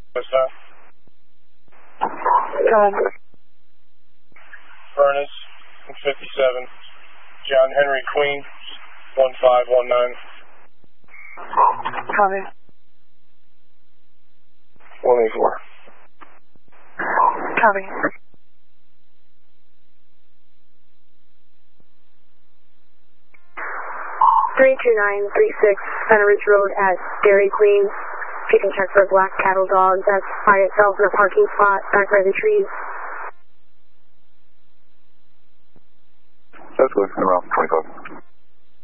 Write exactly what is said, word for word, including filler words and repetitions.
What's that? Come. Furnace, fifty-seven. John Henry Queen, one five one nine. Coming. one eighty-four. Coming. three two nine three six Center Ridge Road at Dairy Queen. If you can check for a black cattle dog that's by itself in a parking spot back by the trees. That's good. Around twenty-five.